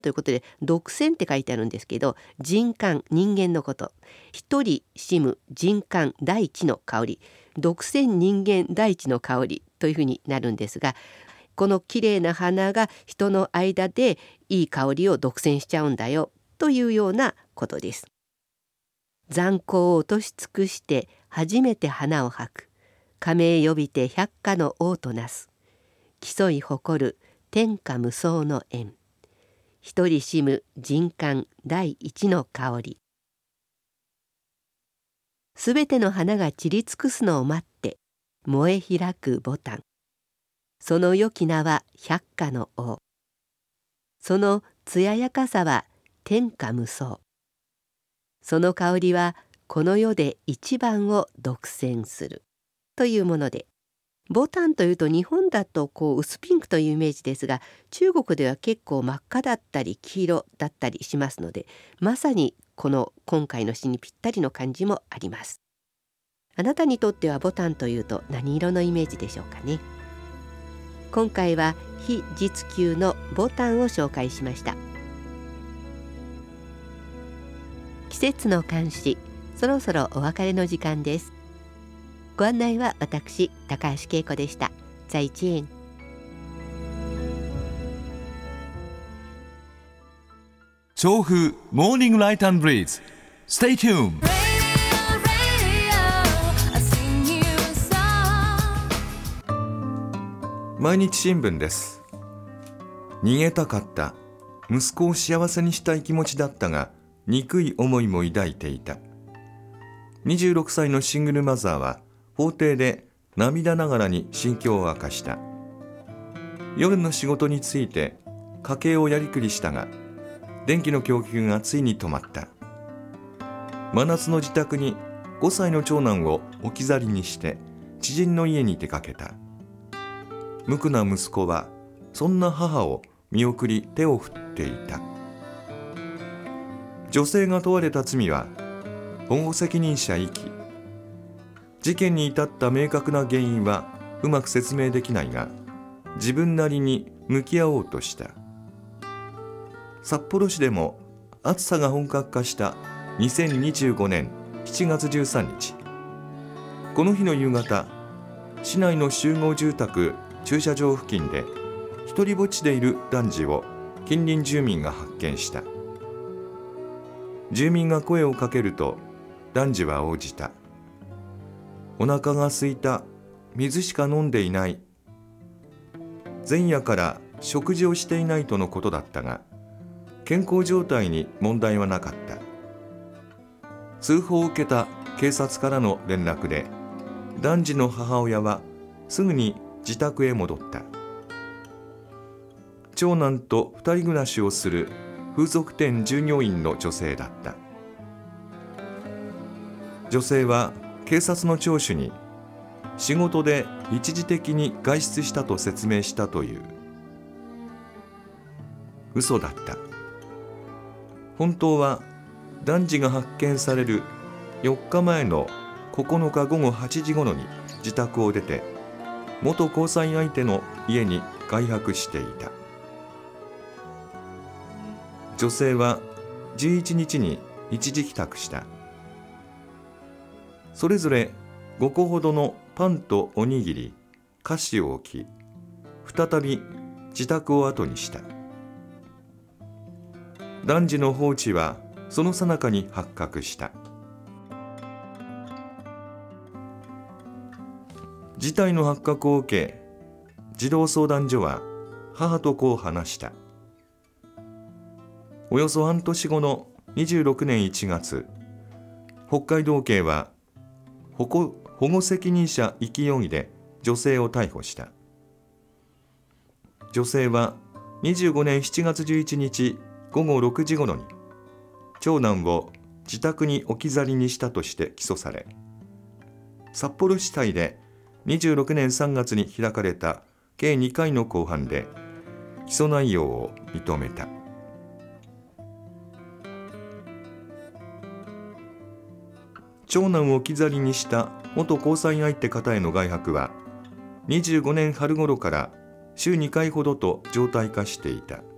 ということで独占って書いてあるんですけど、人間のこと。一人占む人間大地の香り、独占人間大地の香りというふうになるんですが、この綺麗な花が人の間でいい香りを独占しちゃうんだよというようなことです。残光を落とし尽くして初めて花を吐く。加盟呼びて百花の王となす。競い誇る天下無双の縁。一人占む人間第一の香り。すべての花が散り尽くすのを待って燃え開く牡丹。その良き名は百花の王。その艶やかさは天下無双。その香りはこの世で一番を独占するというもので、牡丹というと日本だと薄ピンクというイメージですが、中国では結構真っ赤だったり黄色だったりしますので、まさに今回の詩にぴったりの感じもあります。あなたにとっては牡丹というと何色のイメージでしょうかね。今回は非実給の牡丹を紹介しました。季節の漢詩、そろそろお別れの時間です。ご案内は私高橋恵子でした。再见。 調布モーニングライト&ブリーズ。Stay tuned。 毎日新聞です。逃げたかった。息子を幸せにしたい気持ちだったが、憎い思いも抱いていた。26歳のシングルマザーは法廷で涙ながらに心境を明かした。夜の仕事について家計をやりくりしたが、電気の供給がついに止まった。真夏の自宅に5歳の長男を置き去りにして知人の家に出かけた。無垢な息子はそんな母を見送り手を振っていた。女性が問われた罪は保護責任者遺棄。事件に至った明確な原因はうまく説明できないが、自分なりに向き合おうとした。札幌市でも暑さが本格化した2025年7月13日。この日の夕方、市内の集合住宅駐車場付近で一人ぼっちでいる男児を近隣住民が発見した。住民が声をかけると男児は応じた。お腹が空いた、水しか飲んでいない。前夜から食事をしていないとのことだったが、健康状態に問題はなかった。通報を受けた警察からの連絡で、男児の母親はすぐに自宅へ戻った。長男と二人暮らしをする風俗店従業員の女性だった。女性は警察の聴取に仕事で一時的に外出したと説明したという。嘘だった。本当は男児が発見される4日前の9日午後8時頃に自宅を出て元交際相手の家に外泊していた。女性は11日に一時帰宅した。それぞれ5個ほどのパンとおにぎり、菓子を置き、再び自宅を後にした。男児の放置はその最中に発覚した。事態の発覚を受け、児童相談所は母と子を話した。およそ半年後の26年1月、北海道警は保護責任者遺棄容疑で女性を逮捕した。女性は25年7月11日午後6時頃に長男を自宅に置き去りにしたとして起訴され、札幌地裁で26年3月に開かれた計2回の公判で起訴内容を認めた。長男を置き去りにした元交際相手方への外泊は25年春頃から週2回ほどと常態化していた。